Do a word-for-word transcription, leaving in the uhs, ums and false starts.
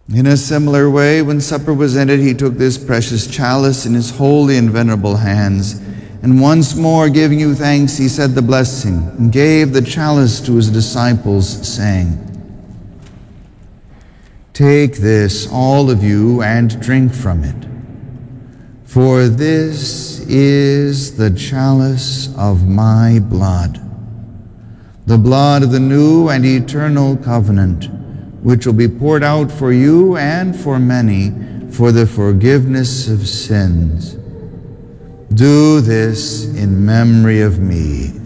In a similar way, when supper was ended, he took this precious chalice in his holy and venerable hands, and once more giving you thanks, he said the blessing, and gave the chalice to his disciples, saying, "Take this, all of you, and drink from it. For this is the chalice of my blood, the blood of the new and eternal covenant, which will be poured out for you and for many for the forgiveness of sins. Do this in memory of me."